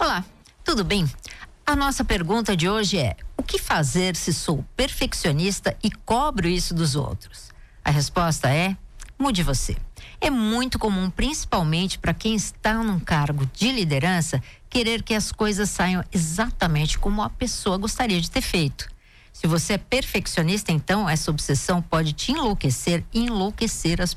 Olá, tudo bem? A nossa pergunta de hoje é: o que fazer se sou perfeccionista e cobro isso dos outros? A resposta é: mude você. É muito comum, principalmente para quem está num cargo de liderança, querer que as coisas saiam exatamente como a pessoa gostaria de ter feito. Se você é perfeccionista, então essa obsessão pode te enlouquecer e enlouquecer as